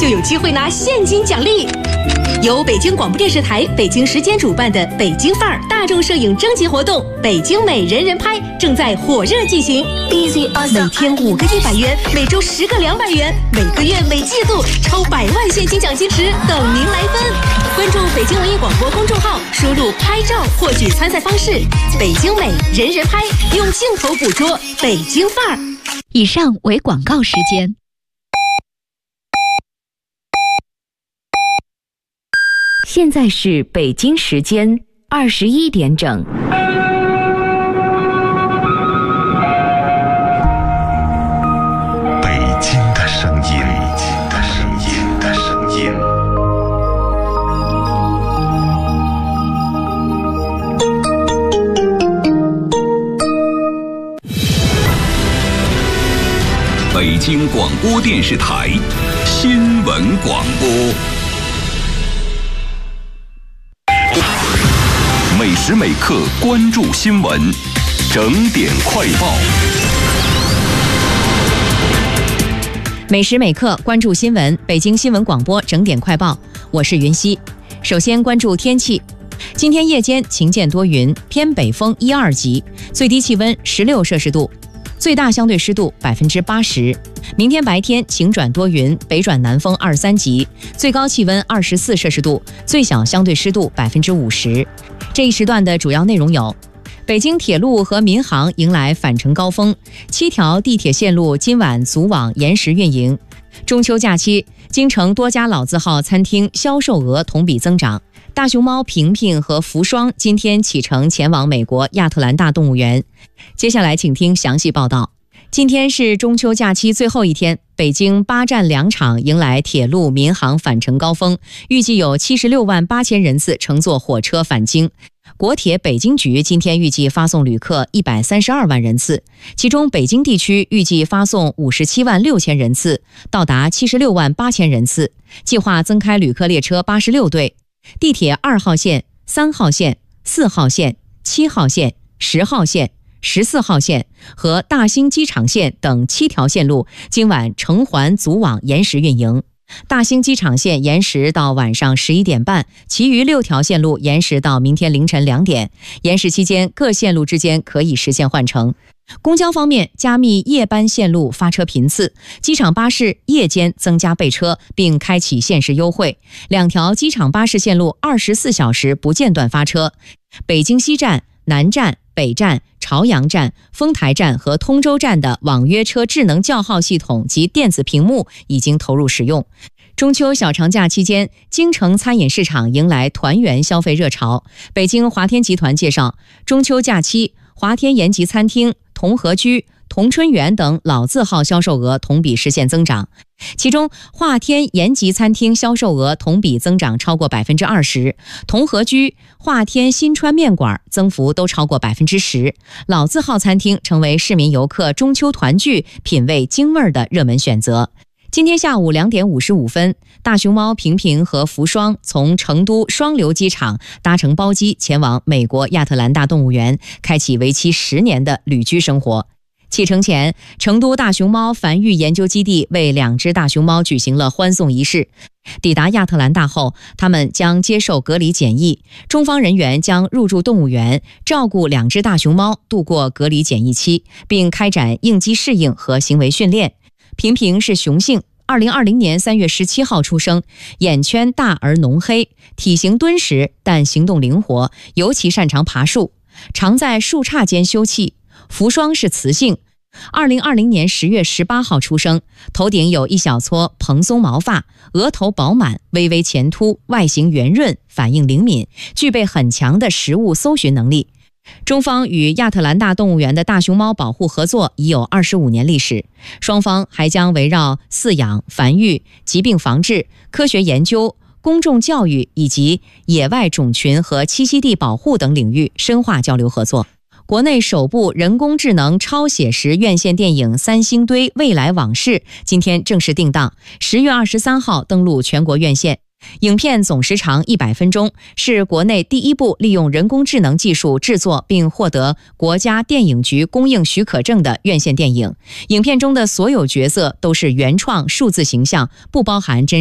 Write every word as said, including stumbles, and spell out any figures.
就有机会拿现金奖励。由北京广播电视台北京时间主办的北京范儿大众摄影征集活动北京美人人拍正在火热进行，每天五个一百元，每周十个两百元，每个月每季度超百万现金奖金池等您来分。关注北京文艺广播公众号，输入拍照获取参赛方式。北京美人人拍，用镜头捕捉北京范儿。 以上为广告时间。现在是北京时间二十一点整。 北京的声音，北京的声音的声音。 北京广播电视台新闻广播。每时每刻关注新闻，整点快报。 每时每刻关注新闻，北京新闻广播整点快报，我是云溪。首先关注天气，今天夜间晴间多云，偏北风一二级，最低气温十六摄氏度，最大相对湿度百分之八十。明天白天晴转多云，北转南风二三级，最高气温二十四摄氏度，最小相对湿度百分之五十。这一时段的主要内容有：北京铁路和民航迎来返程高峰，七条地铁线路今晚组网延时运营。中秋假期，京城多家老字号餐厅销售额同比增长。大熊猫平平和福双今天启程前往美国亚特兰大动物园。接下来请听详细报道。今天是中秋假期最后一天，北京八站两场迎来铁路民航返程高峰，预计有七十六万八千人次乘坐火车返京。国铁北京局今天预计发送旅客一百三十二万人次，其中北京地区预计发送五十七万六千人次，到达七十六万八千人次，计划增开旅客列车八十六对。地铁二号线、三号线、四号线、七号线、十号线、十四号线和大兴机场线等七条线路今晚成环组网延时运营。大兴机场线延时到晚上十一点半，其余六条线路延时到明天凌晨两点。延时期间，各线路之间可以实现换乘。公交方面，加密夜班线路发车频次，机场巴士夜间增加备车，并开启限时优惠。两条机场巴士线路二十四小时不间断发车。北京西站、南站、北站、朝阳站、丰台站和通州站的网约车智能叫号系统及电子屏幕已经投入使用。中秋小长假期间，京城餐饮市场迎来团圆消费热潮。北京华天集团介绍，中秋假期，华天延吉餐厅、同和居、同春园等老字号销售额同比实现增长，其中华天延吉餐厅销售额同比增长超过百分之二十，同和居、华天新川面馆增幅都超过百分之十。老字号餐厅成为市民游客中秋团聚、品味京味的热门选择。今天下午两点五十五分，大熊猫平平和福双从成都双流机场搭乘包机前往美国亚特兰大动物园，开启为期十年的旅居生活。启程前，成都大熊猫繁育研究基地为两只大熊猫举行了欢送仪式。抵达亚特兰大后，它们将接受隔离检疫，中方人员将入住动物园，照顾两只大熊猫度过隔离检疫期，并开展应激适应和行为训练。平平是雄性，二零二零年三月十七号出生，眼圈大而浓黑，体型敦实，但行动灵活，尤其擅长爬树，常在树杈间休憩。福双是雌性，二零二零年十月十八号出生，头顶有一小撮蓬松毛发，额头饱满，微微前凸，外形圆润，反应灵敏，具备很强的食物搜寻能力。中方与亚特兰大动物园的大熊猫保护合作已有二十五年历史，双方还将围绕饲养、繁育、疾病防治、科学研究、公众教育以及野外种群和栖息地保护等领域深化交流合作。国内首部人工智能超写实院线电影《三星堆未来往事》今天正式定档，十月二十三号登陆全国院线。影片总时长一百分钟，是国内第一部利用人工智能技术制作并获得国家电影局公映许可证的院线电影。影片中的所有角色都是原创数字形象，不包含真